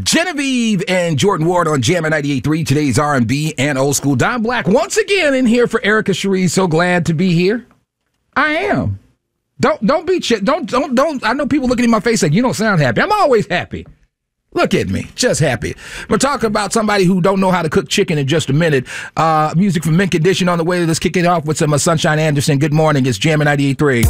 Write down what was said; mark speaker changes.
Speaker 1: Genevieve and Jordan Ward on Jammin' 98.3, today's R&B and old school. Don Black once again in here for Erica Cherie. So glad to be here. I am. Don't be don't. I know people looking in my face like, you don't sound happy. I'm always happy. Look at me, just happy. We're talking about somebody who don't know how to cook chicken in just a minute. Music from Mint Condition on the way. Let's kick it off with some Sunshine Anderson. Good morning. It's Jammin' 98.3.